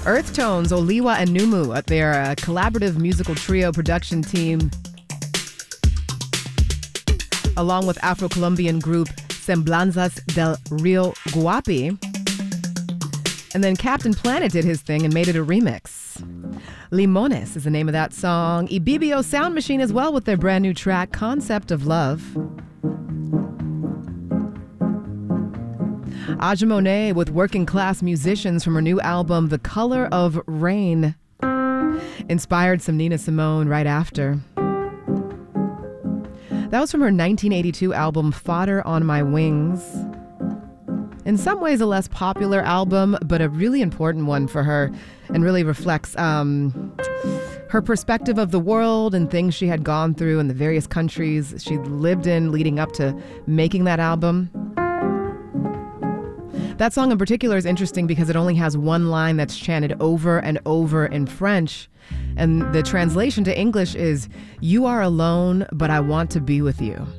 Earth Tones, Oliwa and Numu, their collaborative musical trio production team, along with Afro-Colombian group Semblanzas del Rio Guapi. And then Captain Planet did his thing and made it a remix. Limones is the name of that song. Ibibio Sound Machine as well with their brand new track, Concept of Love. Aja Monet with Working Class Musicians from her new album, The Color of Rain. Inspired some Nina Simone right after. That was from her 1982 album, Fodder on My Wings. In some ways a less popular album, but a really important one for her, and really reflects her perspective of the world and things she had gone through in the various countries she lived in leading up to making that album. That song in particular is interesting because it only has one line that's chanted over and over in French. And the translation to English is, "You are alone, but I want to be with you."